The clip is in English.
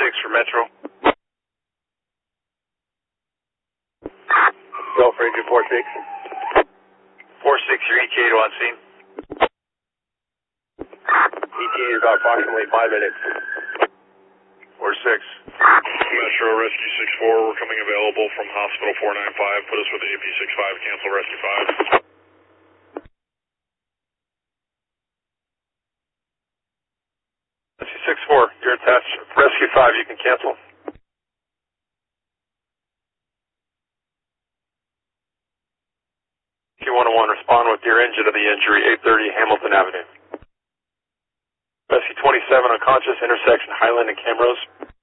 for Metro. Go for agent 46. 46, your ETA to on scene. ETA is about approximately 5 minutes. 46. Metro Rescue 64, we're coming available from Hospital 495. Put us with AP 65, cancel Rescue 5. Rescue 64, you're attached. Rescue 5, you can cancel. Q101, respond with your engine to the injury, 830 Hamilton Avenue. Rescue 27, unconscious, intersection Highland and Camrose.